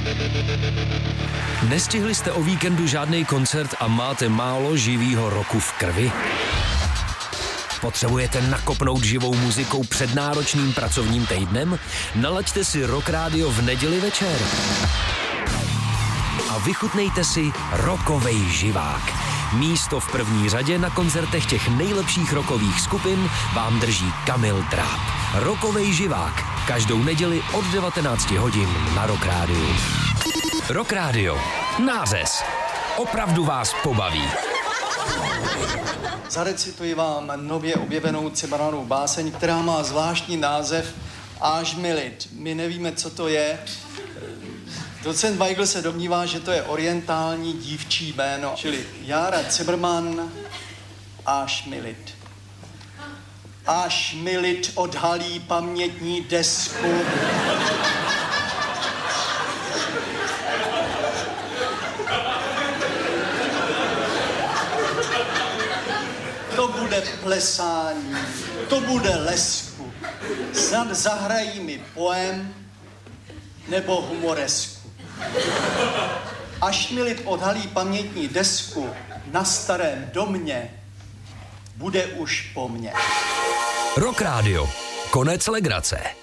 Nestihli jste o víkendu žádný koncert a máte málo živýho roku v krvi? Potřebujete nakopnout živou muzikou před náročným pracovním týdnem? Nalaďte si Rock Radio v neděli večer. A vychutnejte si rockovej živák. Místo v první řadě na koncertech těch nejlepších rockových skupin vám drží Kamil Dráp. Rockovej živák. Každou neděli od 19 hodin na Rock Radio. Rock Radio. Nářez. Opravdu vás pobaví. Zarecituji vám nově objevenou Cimrmanovou báseň, která má zvláštní název Až mi lid. My nevíme, co to je. Docent Weigl se domnívá, že to je orientální dívčí jméno, čili Jára Cimrman, Až mi lid. Až mi lid odhalí pamětní desku. To bude plesání, to bude lesku. Snad zahrají mi poem nebo humoresku. Až mi lid odhalí pamětní desku na starém domě, bude už po mně. Rock Radio. Konec legrace.